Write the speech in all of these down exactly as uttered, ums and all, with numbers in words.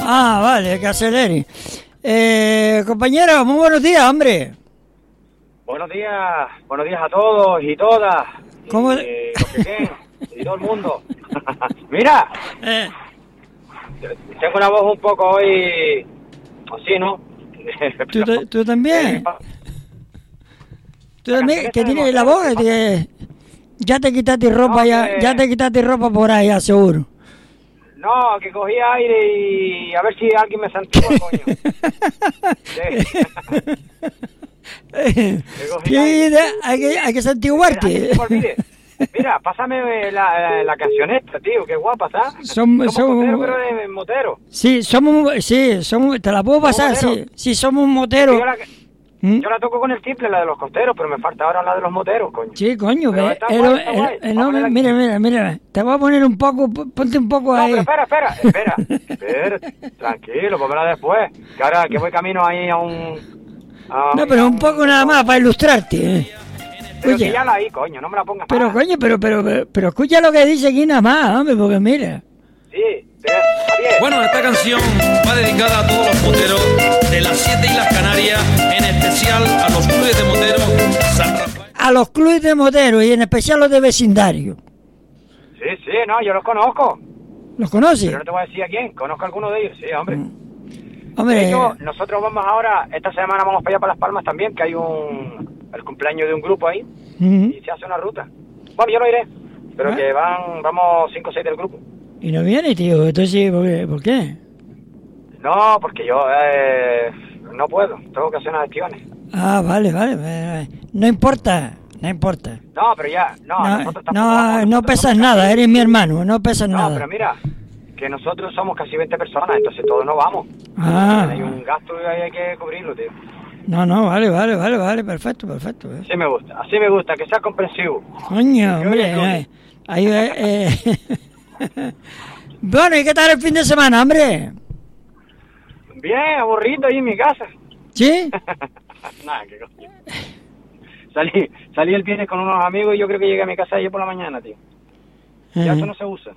Ah, vale, que acelere. Eh, compañero, muy buenos días, hombre. Buenos días, buenos días a todos y todas. ¿Cómo? Y, eh, los que queden, y todo el mundo. Mira, Eh, tengo una voz un poco hoy así, ¿no? ¿tú, te- tú también? ¿Tú La también? canción Que esta tienes de la Motero, voz, ¿qué que ya te quitaste ropa, No, ya, que- ya te quitaste ropa por ahí, ya, seguro. No, que cogí aire y a ver si alguien me santigua, coño. Eh, cogí sí, aire. de- hay que, hay que santiguarte. Antes que se me olvide. Mira, pásame la, la, la canción esta, tío, qué guapa está. Som- Somos som- moteros, pero de motero. Sí, somos, sí, somos, te la puedo ¿Somos pasar, sí, moteros? sí, somos moteros. Yo la, ¿Mm? yo la toco con el triple, la de los costeros, pero me falta ahora la de los moteros, coño. Sí, coño, Pero que está el- guay, está el- guay. el Vamos a hombre- ponerla mira, aquí. mira, mira, te voy a poner un poco, ponte un poco No, ahí. pero espera, espera, espera, espera, tranquilo, pónmela después, que ahora que voy camino ahí a un... a- No, pero un poco nada más para ilustrarte. ¿eh? Pero Oye, que ya la ahí, coño, no me la pongas pero más. coño, pero, pero, pero, pero escucha lo que dice aquí nada más, hombre, porque mira. Sí, pero, Javier, Bueno, esta canción va dedicada a todos los moteros de las siete Islas Canarias, en especial a los clubes de moteros San Rafael. A los clubes de moteros y en especial los de vecindario. sí, sí, no, yo los conozco, ¿Los conoces? pero no te voy a decir a quién, conozco a alguno de ellos, sí, hombre. De Hombre, hecho, nosotros vamos ahora, esta semana vamos para allá, para Las Palmas también, que hay un, el cumpleaños de un grupo ahí, ujú. y se hace una ruta. Bueno, yo no iré, pero ¿Ah? que van, vamos cinco o seis del grupo. Y no viene, tío, entonces, ¿por qué? ¿Por qué? No, porque yo eh, no puedo, tengo que hacer unas gestiones. Ah, vale, vale, vale, vale. No importa, no importa. No, pero ya, no, No, nosotros tampoco no, vamos, no nosotros pesas somos nada, casi- eres mi hermano, no pesas No, nada. pero mira, que nosotros somos casi veinte personas, entonces todos no vamos. Ah. Hay un gasto y ahí hay que cubrirlo, tío. No, no, vale, vale, vale, vale, perfecto, perfecto. eh. Así me gusta, así me gusta, que sea comprensivo. Coño, Que hombre, oye, Tony. eh, ahí eh, eh. Bueno, ¿y qué tal el fin de semana, hombre? Bien, aburrido ahí en mi casa. ¿Sí? Nada, qué coño. Salí, salí el viernes con unos amigos y yo creo que llegué a mi casa ayer por la mañana, tío. Ya Eh, eso no se usa.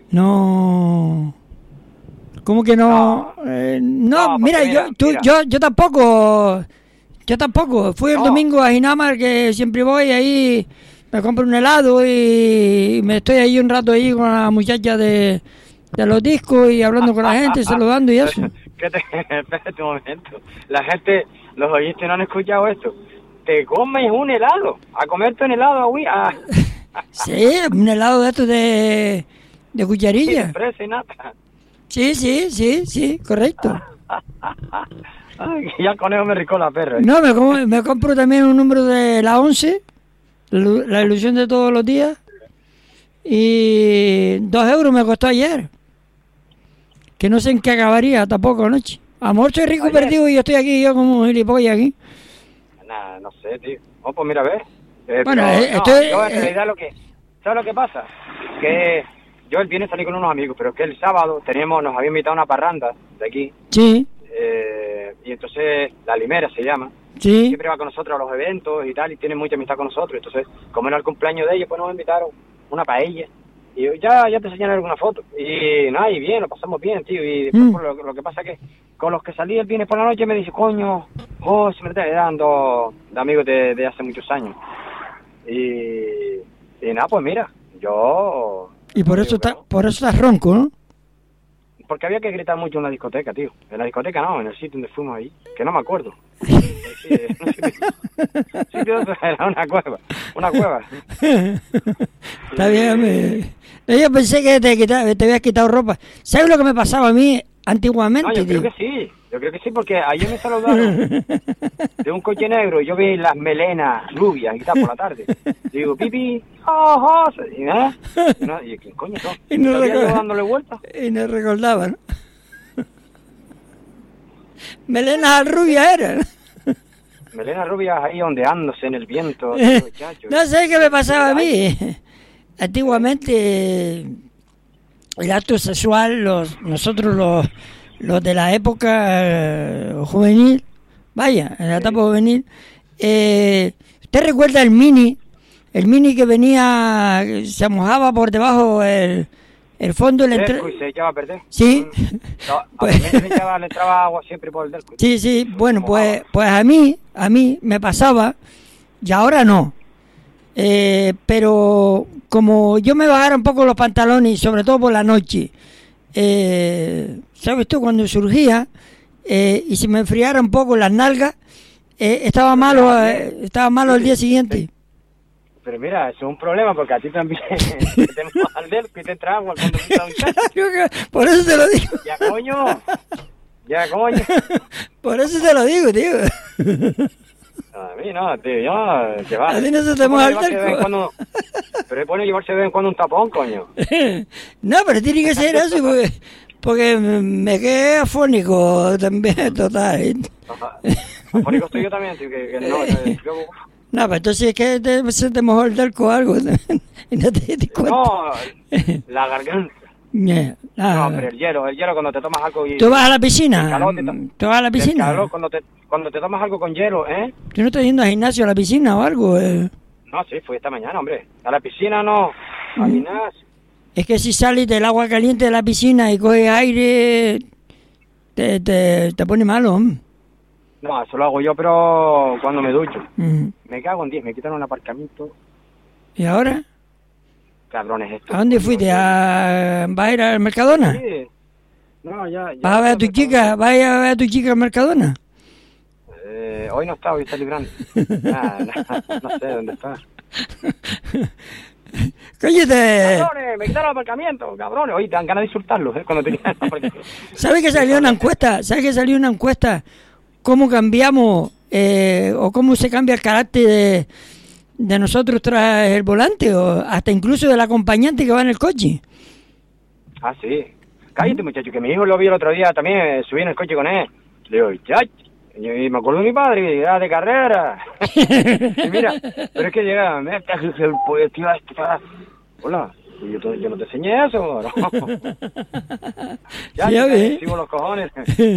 No. ¿Cómo que no? No. Eh, no, No, porque mira, mira, yo, tú, mira. yo, yo tampoco, yo tampoco. Fui el No. domingo a Ginamar, que siempre voy ahí, me compro un helado y me estoy ahí un rato ahí con la muchacha de, de los discos y hablando con la gente, saludando y eso. ¿Qué te... Espérate un momento. La gente, los oyentes no han escuchado esto. Te comes un helado, a comerte un helado, güey, a... Sí, un helado de estos de, de Sí, cucharilla. de fresa y nata. Sí, sí, sí, sí, correcto. Ay, ya el conejo me ricó la perra. No, me, como- me compro también un número de la once, la la ilusión de todos los días, y dos euros me costó ayer. Que no sé en qué acabaría tampoco anoche. Amor, soy rico Ayer. perdido y yo estoy aquí, yo como un gilipollas aquí. Nah, no sé, tío. Oh, pues mira, a ver. Eh, Bueno, pero, eh, no, esto es- yo en eh, realidad lo que... ¿Sabes lo que pasa? Que yo el viernes salí con unos amigos, pero es que el sábado teníamos, nos había invitado a una parranda de aquí, Sí, eh, y entonces La Limera se llama. sí. Siempre va con nosotros a los eventos y tal, y tiene mucha amistad con nosotros. Entonces, como era el cumpleaños de ellos, pues nos invitaron una paella. Y yo, ya, ya te enseñaré alguna foto. Y nada, y bien, lo pasamos bien, tío. Y después, Mm. pues, lo, lo que pasa que con los que salí el viernes por la noche me dice, coño, oh, se me está dando de amigos de, de hace muchos años. Y, y nada, pues mira, yo... Y por digo eso que está, no. por eso estás ronco, ¿no? Porque había que gritar mucho en la discoteca, tío. En la discoteca no, en el sitio donde fuimos ahí, que no me acuerdo. Sí, en un sitio, sitio era una cueva, una cueva. Está bien, hombre. No, yo pensé que te, quita- te habías quitado ropa. ¿Sabes lo que me pasaba a mí antiguamente, No, yo tío? creo que sí, yo creo que sí, porque ayer me saludaron de un coche negro y yo vi las melenas rubias y tal por la tarde. Digo, pipi, oh, oh, y nada, y, no, y ¿quién coño son? Y no Todavía recuerdo. yo dándole vueltas. Y no recordaba, ¿no? Melenas rubia eran. Melenas rubias ahí ondeándose en el viento. tío, chacho. No sé qué me pasaba a mí. Antiguamente, el acto sexual, los, nosotros los, los de la época eh, juvenil, vaya, en la etapa juvenil, eh, ¿usted recuerda el mini? El mini que venía, se mojaba por debajo el, el fondo le entra... Delco y se echaba a perder. Sí. No, a Pues- mí le, echaba, le entraba agua siempre por el Delco. Sí, sí, bueno, pues, pues a mí, a mí me pasaba, y ahora no. Eh, pero como yo me bajara un poco los pantalones, y sobre todo por la noche, eh, ¿sabes tú? Cuando surgía, eh, y si me enfriara un poco las nalgas, eh, estaba malo, eh, estaba malo el día siguiente. Pero mira, eso es un problema porque a ti también te tenemos al Delco y te entra agua cuando pisas un charco. Por eso te lo digo, Ya coño, ya coño. por eso te lo digo, tío. A mí no, tío, yo, que va. A ti no se te Es bueno moja el llevarse de vez en Delco. cuando- Pero es bueno llevarse de vez en cuando un tapón, coño. No, pero tiene que ser eso porque, porque me quedé afónico también, total. ¿eh? Afónico estoy yo también, tío, que, que no, que- yo- No, pero entonces es que te, se te mojó el Delco o algo y no te diste cuenta. no, la garganta. Yeah. Ah, No, pero el hielo, el hielo cuando te tomas algo y... ¿tú vas a la piscina? el calor te to- ¿Tú vas a la el piscina? calor, cuando te, cuando te tomas algo con hielo, ¿eh? ¿Tú no estás yendo al gimnasio a la piscina o algo? eh? No, sí, fui esta mañana, hombre. A la piscina no, al gimnasio. Es que si sales del agua caliente de la piscina y coges aire, te, te, te pone malo. ¿eh? No, eso lo hago yo, pero cuando me ducho. Mm. Me cago en diez, me quitaron un aparcamiento. ¿Y ahora? Cabrones estos. ¿A dónde fuiste? ¿A, ¿Vas a ir al Mercadona? Sí. No, ya, ya. ¿Vas a ver a tu chica? ¿Vas a ir a ver a tu chica al Mercadona? Eh, hoy no está, hoy está librando. Nah, nah, no sé dónde está. ¡Cállate! Cabrones, me quitaron el aparcamiento, cabrones. Oye, te dan ganas de insultarlos, ¿eh? Cuando te quitan el aparcamiento. ¿Sabes que salió una encuesta? ¿Sabes que salió una encuesta? ¿Cómo cambiamos eh, o cómo se cambia el carácter de, de nosotros tras el volante o hasta incluso del acompañante que va en el coche? Ah, sí. Cállate, muchacho, que mi hijo lo vio el otro día también, eh, subí en el coche con él. Le digo, chach. Y me acuerdo de mi padre, que era de carrera. Y mira, pero es que llega, me el tío este para... Hola, y yo, te- yo no te enseñé eso, ¿no? Ya, Sí, ya yo te vi. sigo los cojones.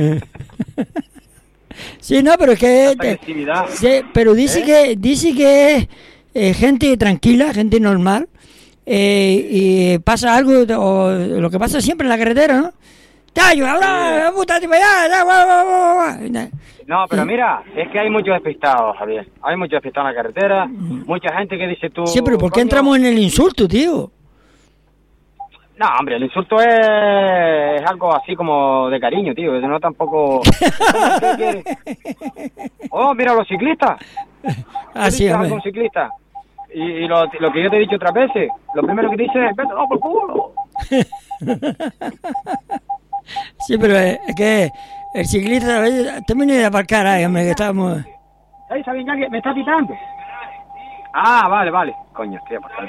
Sí, no, pero es que... Tanta agresividad. sí, pero dice ¿Eh? que dice que es eh, gente tranquila, gente normal, eh, y pasa algo, o lo que pasa siempre en la carretera, ¿no? ¡Tallo, ahora, puta, tipo, ya, ya, guau, guau, guau, guau! No, pero mira, es que hay muchos despistados, Javier. Hay muchos despistados en la carretera, mucha gente que dice tú... Sí, pero ¿por qué coño, entramos en el insulto, tío? No, hombre, el insulto es, es algo así como de cariño, tío. No tampoco... ¿Qué quieres? Oh, mira, los ciclistas. Así, ¿Tú dices hombre. algo a un ciclista? Y, y lo, lo que yo te he dicho otras veces, lo primero que dice es, vete, no, por culo. Sí, pero es es que el ciclista a veces termina de aparcar ahí, hombre, que estamos... Ahí, ¿saben ya que me está pitando? Ah, vale, vale. Coño, estoy aparcando.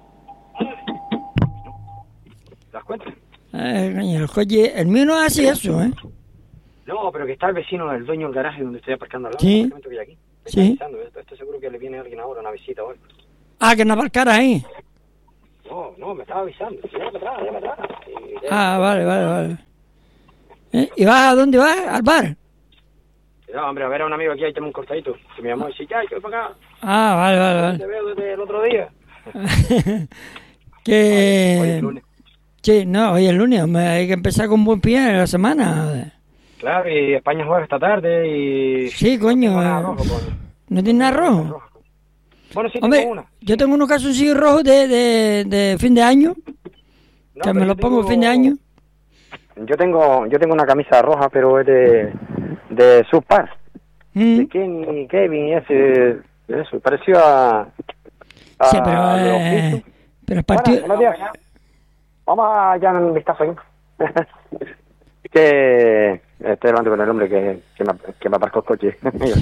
¿Te das cuenta? Ay, coño, el coche, el mío no hace eso, ¿eh? No, pero que está el vecino, el dueño del garaje donde estoy aparcando al lado. Sí. del apartamento que hay aquí. Me Sí. está avisando, esto, esto seguro que le viene alguien ahora, una visita hoy. Ah, que no aparcara ahí. No, no, me estaba avisando. Ya para atrás, ya para atrás. Y ya- Ah, vale, vale, vale. ¿Eh? ¿Y vas a dónde vas? ¿Al bar? No, hombre, a ver a un amigo aquí, ahí tengo un cortadito. Que me llamó y dice, ya, yo voy para acá. Ah, vale, vale, Te vale. veo desde el otro día. Hoy que... es lunes. Sí, no, hoy es lunes, hombre, hay que empezar con buen pie en la semana. Claro, y España juega esta tarde y... Sí, coño. No tengo nada eh, rojo, coño. ¿No tienes nada rojo? Bueno, sí, Hombre, tengo una. yo tengo unos calzoncillos rojos de, de, de fin de año, No, que me pero los yo pongo tengo- fin de año. Yo tengo yo tengo una camisa roja, pero es de, de Subpar. Mm. De Kenny, Kevin y ese... Eso, pareció a... a Sí, pero, a los eh, Pisos. pero es partido... Buenas, buenos días. Vamos a ya un vistazo ahí. que estoy hablando con el hombre que, que, me, que me aparcó el coche.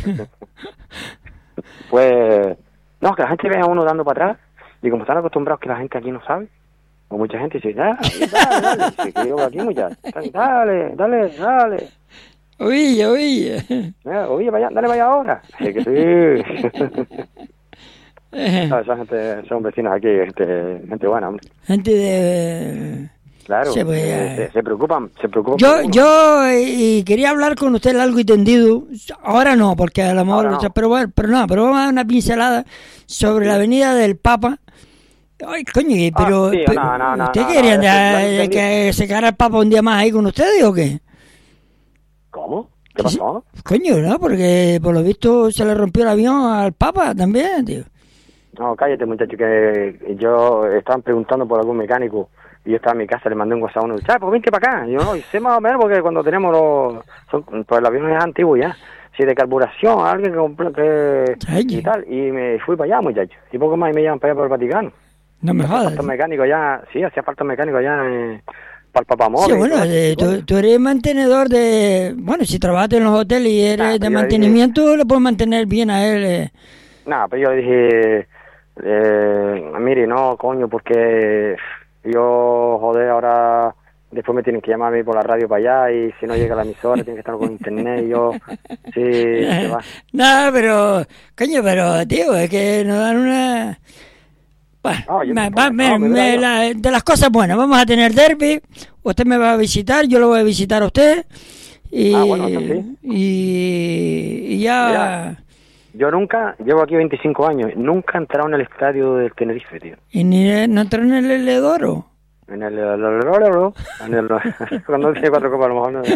Pues, no, que la gente ve a uno dando para atrás y como están acostumbrados que la gente aquí no sabe, o mucha gente dice, dale, dale, dale, dice, que yo aquí mucha, dale, dale, dale, Oye, oye. eh, oye, vaya, dale, vaya ahora. Sí, que sí. No, esa gente, son vecinos aquí, gente, gente buena, hombre. Gente de... Claro, Sí, pues, eh, eh. se, se preocupan, se preocupan. Yo, por uno. yo eh, y quería hablar con usted largo y tendido. Ahora no, porque a lo mejor... Ahora no. Pero, bueno, pero no, pero vamos a dar una pincelada sobre la avenida del Papa Ay, coño, y- pero, Ah, tío, pero no, no, no, ¿usted no, quería no, andar- eso lo entendí. que se quedara el Papa un día más ahí con ustedes o qué? ¿Cómo? ¿Qué Sí, sí. pasó? Coño, ¿no? Porque por lo visto se le rompió el avión al Papa también, tío. No, cállate, muchacho, que yo estaban preguntando por algún mecánico y yo estaba en mi casa, le mandé un WhatsApp a uno, ¿sabes? Pues vente para acá. Y yo, no, y sé más o menos porque cuando tenemos los... Son, pues el avión es antiguo ya. Si de carburación, alguien que, compra- que Ay. y tal. Y me fui para allá, muchacho. Y poco más y me llevan para allá por el Vaticano. No me Hacía jodas. falta un mecánico allá, sí, hacía falta un mecánico allá eh, para el papamóvil. Sí, y bueno, todo eh, eso. tú, tú eres mantenedor de... Bueno, si trabajas en los hoteles y eres Ah, de pero yo mantenimiento, le puedes mantener bien a él. eh. Nada, pero yo dije, eh, mire, no, coño, porque yo, joder, ahora después me tienen que llamar a mí por la radio para allá y si no llega la emisora tiene que estar con internet y yo, sí, se va. No, pero... Coño, pero, tío, es que nos dan una... Bueno, No, yo me- no, va- no, me- me me- da yo. la- de las cosas buenas, vamos a tener derby, usted me va a visitar, yo lo voy a visitar a usted y, Ah, bueno, eso sí. y, y ya... Mira. Yo nunca, llevo aquí veinticinco años, nunca he entrado en el estadio del Tenerife, tío. Y ni no entró en el Eledoro. En el, el- el- en el, cuando tiene cuatro copas a lo mejor no,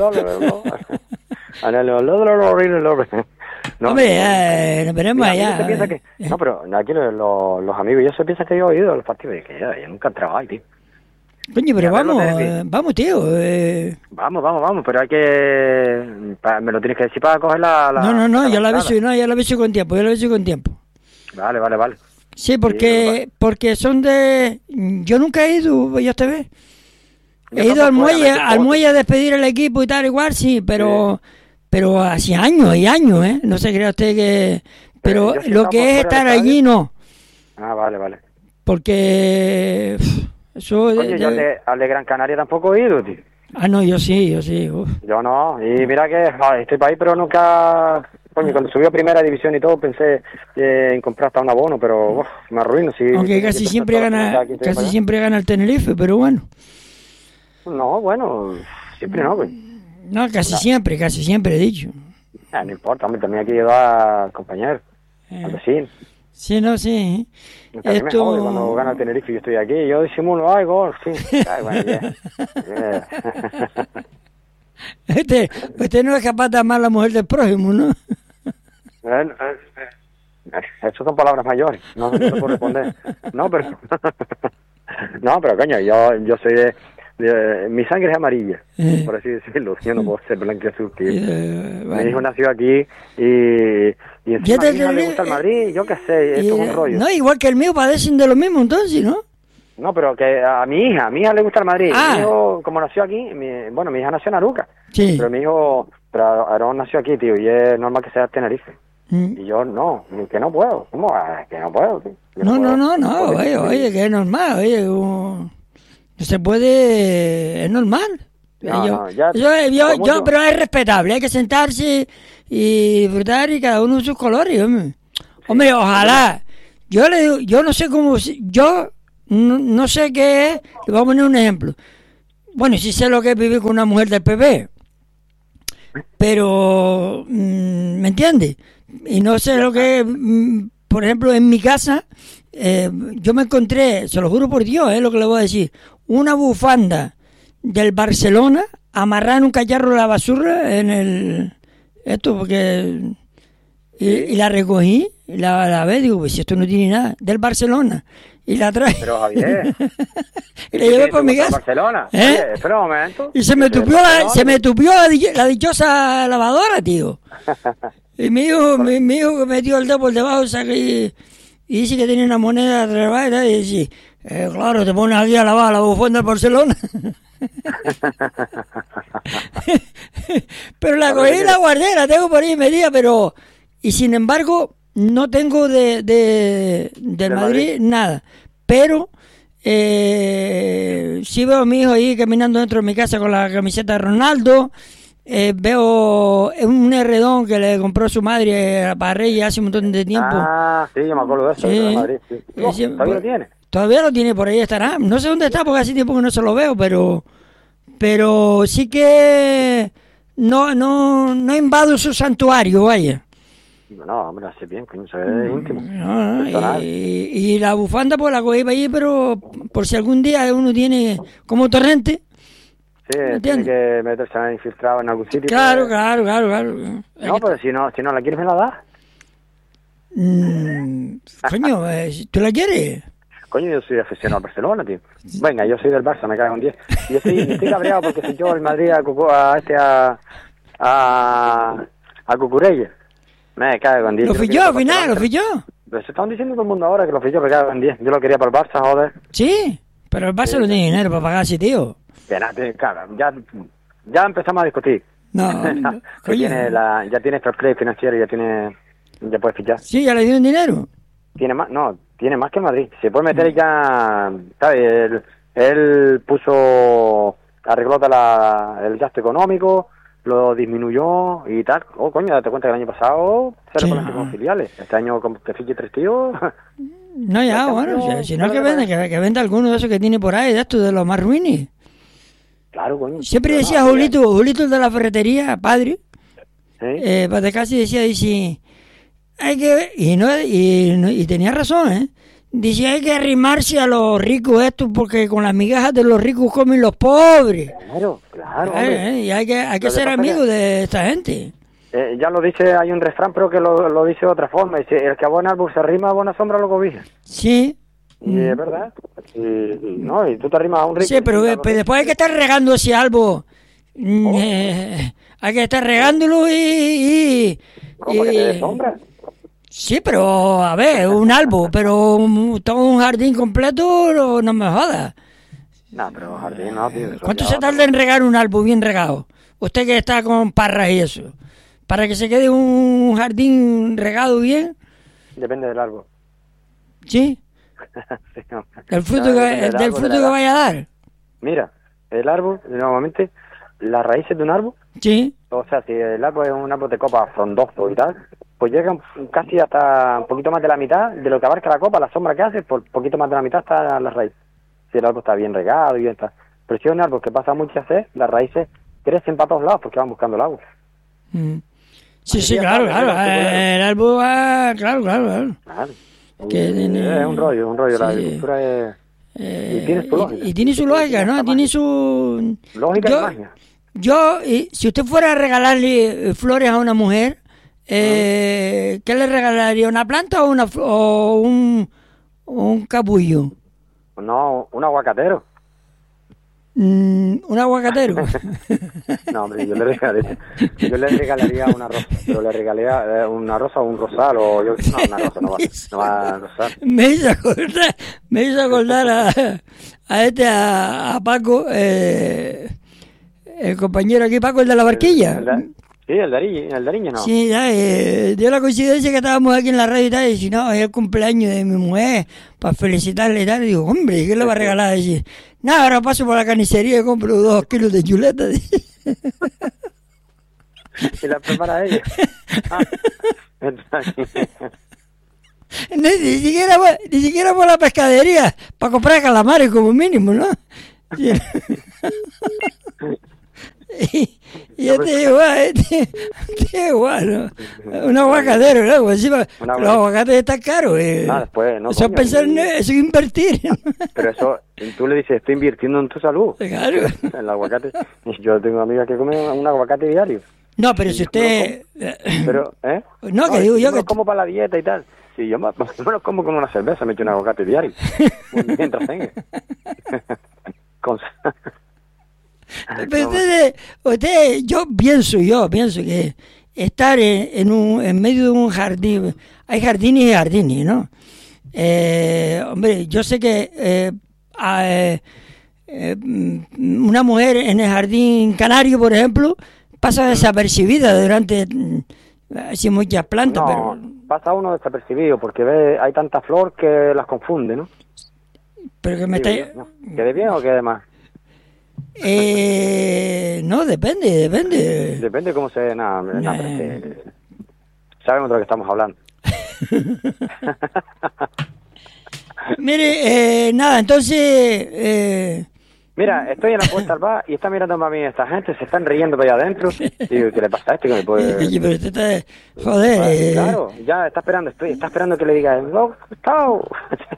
en el, no, Hombre, no, ya, nos veremos mira, a mí allá. se piensa que, no, pero aquí los, los, los amigos y eso piensan que yo he ido a los partidos y que yo, yo nunca he entrado ahí, tío. Coño, pero Y a verlo vamos, derbi. eh, vamos, tío. eh. Vamos, vamos, vamos, pero hay que, pa- me lo tienes que decir para coger la, la No, no, no, la yo la entrada. aviso, no, yo la aviso con tiempo, yo la aviso con tiempo. Vale, vale, vale. Sí, porque porque son de... Yo nunca he ido, ya te ves. Yo He ido al tampoco, muelle, realmente, al poco. muelle a despedir el equipo y tal, igual, sí, pero pero hace años y años, ¿eh? No se crea usted que... Pero yo sí lo estaba que por es fuera estar del allí, no. Ah, vale, vale. Porque... pff, Eso... de- Coño, yo al de- de, al de Gran Canaria tampoco he ido, tío. Ah, no, yo sí, yo sí. uf. Yo no, y mira que joder, estoy para ahí, pero nunca... Coño, cuando subió a primera división y todo, pensé eh, en comprar hasta un abono, pero uf, me arruino. Si, Aunque si- casi si- siempre si- gana, aquí, estoy casi para allá. siempre gana el Tenerife, pero bueno. No, bueno, siempre no, pues. No, casi No. siempre, casi siempre he dicho. Ah, no importa, hombre, también aquí lleva al compañero, Eh, al vecino. Sí, no, sí. A mí me jode cuando gana el Tenerife y yo estoy aquí, yo disimulo, ay, gol, sí. Ay, bueno, ya. Yeah. Este, usted no es capaz de amar a la mujer del prójimo, ¿no? Eh, eh, Eso son palabras mayores, no, no te puedo responder. No, pero... No, pero coño, yo, yo soy de, de- mi sangre es amarilla, Eh. por así decirlo. Yo no puedo ser blanquiazul. tío. Eh, Mi bueno. hijo nació aquí y, y Ya encima te a mi hija le entendí, gusta el eh, Madrid, yo qué sé, Y, esto es eh, un rollo. no, igual que el mío padecen de lo mismo entonces, ¿no? No, pero que a mi hija, a mi hija le gusta el Madrid. Ah. Mi hijo, como nació aquí, mi, bueno, mi hija nació en Aruca, Sí. pero mi hijo, pero Aarón nació aquí, tío, y es normal que sea de Tenerife. Mm. Y yo no, que no puedo. ¿Cómo? Ah, que no puedo, tío. Yo No, no, puedo. no, no, puedo. oye, oye, que es normal, oye, como- no se puede, es normal. No, yo, no, ya- yo, yo, por mucho- yo- pero es respetable, hay que sentarse y disfrutar y cada uno sus colores, hombre. Hombre, ojalá, yo le digo, yo no sé cómo, si- yo no, no sé qué es, le voy a poner un ejemplo. Bueno, sí sé lo que es vivir con una mujer del P P, pero, mm, ¿me entiendes? Y no sé lo que es, mm, por ejemplo, en mi casa, eh, yo me encontré, se lo juro por Dios, es lo que le voy a decir, una bufanda del Barcelona amarrada en un cacharro de la basura en el... Esto, porque... Y, y la recogí, y la, la ve, digo, pues si esto no tiene nada, del Barcelona. Y la traje. Pero Javier, y la llevé por mi ¿te gusta casa. Barcelona? ¿Eh? Oye, espera un momento. Y se me ¿Este tupió la, Barcelona? se me tupió la, di- la dichosa lavadora, tío. Y mi hijo, mi, mi hijo que metió el dedo por debajo, saca y, y dice que tenía una moneda atrás y dice, eh, claro, te pones aquí a lavar la bufanda del Barcelona. Pero la cogí y la guardé, la tengo por ahí medida, pero... Y sin embargo, no tengo de, de del ¿Del Madrid, Madrid? nada. Pero eh, sí veo a mi hijo ahí caminando dentro de mi casa con la camiseta de Ronaldo. Eh, veo un herredón que le compró su madre para Reyes hace un montón de tiempo. Ah, sí, yo me acuerdo de eso, Sí. de Madrid. Sí. Eh, Oh, sí, ¿Todavía pues, lo tiene? Todavía lo tiene, por ahí estará. No sé dónde está porque hace tiempo que no se lo veo, pero pero sí que no no no invado su santuario, vaya. No, hombre, hace bien, coño, se ve íntimo. No, no, Personal. y, y la bufanda pues la cogí para allí, pero por si algún día uno tiene como torrente. Sí, tiene ¿Entiendes? que meterse infiltrado en algún sitio. Claro, pues. claro, claro, claro. No, pero si no, si no la quieres, me la das. Mm, coño, eh, ¿tú la quieres? Coño, yo soy aficionado al Barcelona, tío. Venga, yo soy del Barça, me cago en diez. Y yo estoy, estoy cabreado porque si yo el Madrid a, Cucu- a este a a, a Cucurella. Me cago en diez. Lo Yo fui quiero yo, al para final, lo Barcelona. fui yo. Pero se están diciendo todo el mundo ahora que lo fui yo, me cago en diez. Yo lo quería para el Barça, joder. Sí, pero el Barça no tiene dinero para pagarse, tío. Que nada, tío, claro, ya, ya empezamos a discutir. No, ya, no, que coño. tiene la, ya tiene fair play financiero, ya tiene, ya puedes fichar. Sí, ya le dieron dinero. Tiene más, no, tiene más que Madrid. Se puede meter ya, ¿sabes? Él, él puso, arregló toda la, el gasto económico, lo disminuyó y tal. Oh, coño, date cuenta que el año pasado se Sí, reconocen no. como filiales. Este año, como te fiche tres tíos, No, ya, Ya, bueno, no, si, si no no que le venda, que, que venda alguno de esos que tiene por ahí, de estos, de los más ruines. claro, coño. Siempre Pero decía no, Julito, Julito el de la ferretería, padre, ¿sí? eh, para casi decía, dice, hay que, y no, y, no- y tenía razón, ¿eh? Dice, hay que arrimarse a los ricos estos, porque con las migajas de los ricos comen los pobres. Claro, claro, Claro, hombre. ¿eh? Y hay que, hay que Lo que ser pasa amigos que- de esta gente. Eh, ya lo dice, hay un refrán, pero que lo, lo dice de otra forma. Dice, el que a buen árbol se arrima, a buena sombra lo cobija. Sí. Y es verdad. Y, y- no, y tú te arrimas a un rico. Sí, pero y- eh, pues después hay que estar regando ese árbol. Mm, Oh. eh, hay que estar regándolo y... y- ¿Cómo que te dé y- sombra? Sí, pero a ver, un árbol, pero un- todo un jardín completo, no, no me jodas. No, pero jardín no, tío. eso ¿Cuánto ya se otro- tarda en regar un árbol bien regado? Usted que está con parras y eso. Para que se quede un jardín regado bien, Depende del árbol. ¿sí? Sí, no. Del fruto, No, que, depende del árbol, de fruto la que edad. vaya a dar. Mira, el árbol, normalmente, las raíces de un árbol, Sí. o sea, si el árbol es un árbol de copa frondoso y tal, pues llegan casi hasta un poquito más de la mitad de lo que abarca la copa, la sombra que hace, por poquito más de la mitad está la raíz. Si el árbol está bien regado y bien está. Pero si es un árbol que pasa mucho a sed, las raíces crecen para todos lados porque van buscando el agua. Mm. Sí, Así sí, ya claro, sabes, claro. mira, eh, El árbol va... Claro, claro, claro. Claro. Que Y tiene- Es un rollo, un rollo. La sí. agricultura es Eh, Y tiene su lógica. y tiene su lógica, ¿no? Tiene su... lógica yo, y magia. Yo, y si usted fuera a regalarle eh, flores a una mujer, eh, ¿qué le regalaría? ¿Una planta o, una, fl- o un, o un capullo? No, un aguacatero. Mm, ¿Un aguacatero? No, hombre, yo le regalaría, yo le regalaría una rosa, pero le regalaría eh, una rosa o un rosal, o yo, no, una rosa, no va, no va a rosar. me hizo acordar, me hizo acordar a, a este, a, a Paco, eh, el compañero aquí, Paco, el de la barquilla. El da- Sí, el Dariño, el Dariño no. Sí, ya, eh, dio la coincidencia que estábamos aquí en la radio y tal, y si no, es el cumpleaños de mi mujer, para felicitarle y tal, y digo, hombre, ¿qué le va a regalar? Y dice, nada, ahora paso por la carnicería y compro dos kilos de chuleta. Y la prepara ella. Ah, ni, ni siquiera, voy- ni siquiera por la pescadería, para comprar calamares como mínimo, ¿no? Sí. Y, y este igual, este, este igual, ¿no? Un aguacatero, ¿no? Pues encima, Un los aguacate. aguacates están caros. Eh. No, después, no, Eso es coño, pensar en y- eso es invertir. Pero eso, tú le dices, estoy invirtiendo en tu salud. Claro. El aguacate. Y yo tengo amigas que comen un aguacate diario. No, pero si usted... Pero, ¿eh? No, que digo yo me que... los como para la dieta y tal. Sí, yo me, yo me los como con una cerveza, me echo un aguacate diario. Mientras tenga. Con... Pero usted, usted, yo pienso, yo pienso que estar en, en, un, en medio de un jardín, hay jardines y jardines, ¿no? Eh, hombre, yo sé que eh, a, eh, eh, una mujer en el jardín canario, por ejemplo, pasa desapercibida durante mm, así muchas plantas, No, pero, pasa uno desapercibido porque ve, hay tanta flor que las confunde, ¿no? pero que me Digo está... yo, ¿no? ¿Quede bien o quede mal? Eh, no, depende, depende. Depende cómo se... Nada, nada, pero es que- sabemos de lo que estamos hablando. Mire, eh, nada, entonces, eh, Mira, estoy en la puerta al bar y está mirando para mí esta gente, se están riendo para allá adentro. Digo, ¿qué le pasa a este? Que me puede... Oye, pero usted está... Joder. Ah, eh. claro, ya está esperando, estoy, está esperando que le diga, no, chao.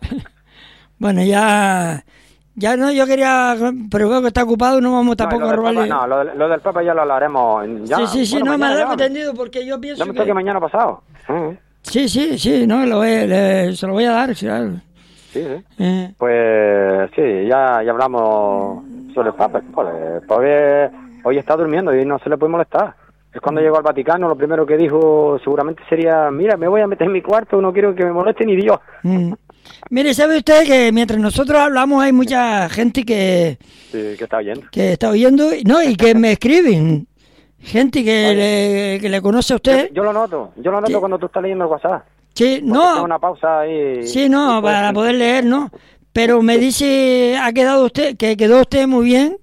Bueno, ya... Ya no, yo quería... Pero veo que está ocupado, no vamos tampoco no, a robarle... Papa, no, lo, lo del Papa ya lo hablaremos. Ya, sí, sí, sí, bueno, no, me mañana lo he ya. entendido porque yo pienso Dame que... toque mañana pasado. Sí, Sí, sí, sí, no, lo voy, le- se lo voy a dar, claro. sí. sí. Eh, Pues sí, ya, ya hablamos sobre el Papa. Joder, pues hoy está durmiendo y no se le puede molestar. Es cuando llegó al Vaticano, lo primero que dijo seguramente sería, mira, me voy a meter en mi cuarto, no quiero que me moleste ni Dios. mm. Mire, ¿sabe usted que mientras nosotros hablamos hay mucha gente que, Sí, que está oyendo. que está oyendo, no, y que me escriben? Gente que, le, que le conoce a usted. Yo, yo lo noto, yo lo noto Sí. cuando tú estás leyendo el WhatsApp. Sí, Porque no. haces una pausa ahí. Sí, no, y puedes- para poder leer, ¿no? Pero me dice, ha quedado usted, que quedó usted muy bien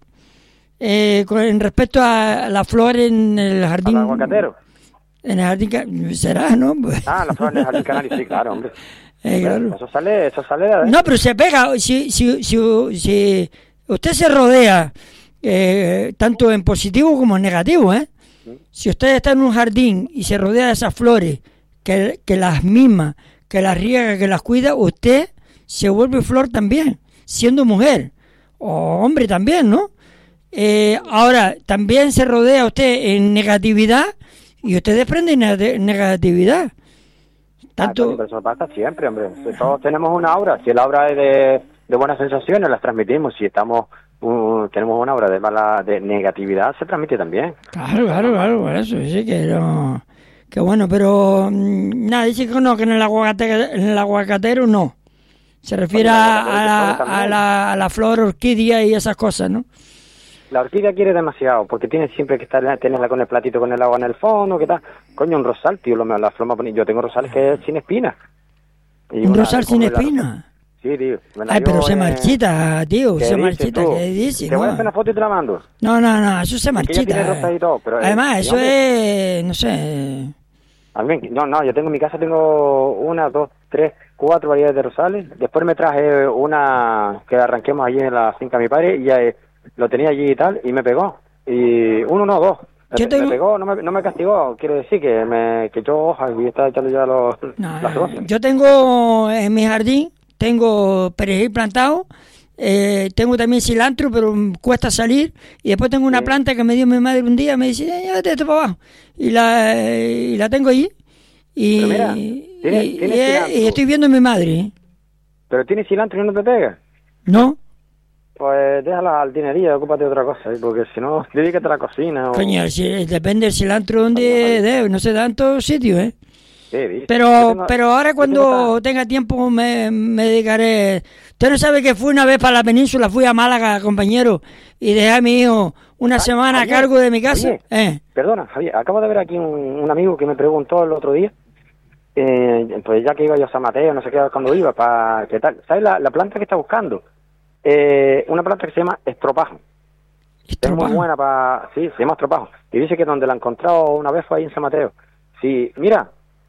eh, con, en respecto a la flor en el jardín. Al aguacatero. En el jardín, ca- será, ¿no? Ah, la flor en el jardín canario, sí, claro, hombre. Eh, claro. Eso sale, eso sale de... No, pero se pega, si, si, si, si usted se rodea eh, tanto en positivo como en negativo, ¿eh? Si usted está en un jardín y se rodea de esas flores, que, que las mima, que las riega, que las cuida, usted se vuelve flor también, siendo mujer, o hombre también, ¿no? Eh, ahora, también se rodea usted en negatividad y usted desprende neg- negatividad. Ah, Tanto... Tony, pero eso pasa siempre, hombre. Si todos tenemos una aura. Si el aura es de, de buenas sensaciones, las transmitimos. Si estamos uh, tenemos una aura de mala de negatividad, se transmite también. Claro, claro, claro, por eso, sí que no... Que bueno, pero mm, nada, dice que no, que en el aguacatero, en el aguacatero no. Se refiere Oye, a, el a, la, aguacatero también. a, la, a la flor orquídea y esas cosas, ¿no? La orquídea quiere demasiado, porque tiene siempre que estar tenerla con el platito con el agua en el fondo, ¿qué tal? Coño, un rosal, tío, lo, la flor más bonita. Yo tengo rosales que es sin espinas. Y Un una- rosal sin coge la- espina. Sí, tío. me la Ay, pero dio, se eh, marchita, tío, ¿qué se dices marchita, tú? ¿qué dices? Te voy a No, hacer una foto y te la mando. no, no, no, eso se Que ya tiene marchita. rosas y todo, pero... eh, Además, eso hombre, es, no sé... Almen, no, no, yo tengo en mi casa tengo una, dos, tres, cuatro variedades de rosales. Después me traje una que arranquemos allí en la finca de mi padre y ya eh, lo tenía allí y tal y me pegó. Y uno, no, dos. Me, Yo tengo- me pegó, no me, no me castigó, quiero decir que me que echó hojas y estaba echando ya los, No, las rosas. yo tengo en mi jardín, tengo perejil plantado, eh, tengo también cilantro, pero mm, cuesta salir. Y después tengo una Sí. planta que me dio mi madre un día, me dice, eh, llévate esto para abajo. Y la, y la tengo allí. Y, Pero mira, y- tiene- y- tiene y- cilantro. y estoy viendo a mi madre. ¿eh? Pero tiene cilantro y no te pega. ¿No? Pues déjala al dinerillo, ocúpate de otra cosa, ¿eh? Porque si no, dedícate a la cocina. O... Coño, si- depende del cilantro donde Coño, de, no se da en todos sitios, ¿eh? Sí, dice. Pero, Yo tengo- pero ahora yo tengo cuando esta- tenga tiempo me, me dedicaré. Usted no sabe que fui una vez para la península, fui a Málaga, compañero, y dejé a mi hijo una Ah, semana a Javier, cargo de mi casa. oye. Eh, Perdona, Javier, acabo de ver aquí un, un amigo que me preguntó el otro día, eh, pues ya que iba yo a San Mateo, no sé qué, cuando iba, para qué tal. ¿Sabes la, la planta que está buscando? Eh, una planta que se llama estropajo. Es estropajo. muy buena para... Sí, se llama estropajo. Y dice que donde la ha encontrado una vez fue ahí en San Mateo. Sí, mira,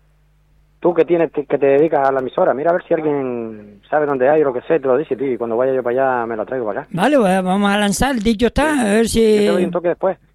tú que tienes que te dedicas a la emisora, mira a ver si alguien sabe dónde hay o lo que sé, te lo dice, tío, y cuando vaya yo para allá me lo traigo para acá. Vale, pues vamos a lanzar, dicho está, a ver Yo te doy si... un toque después.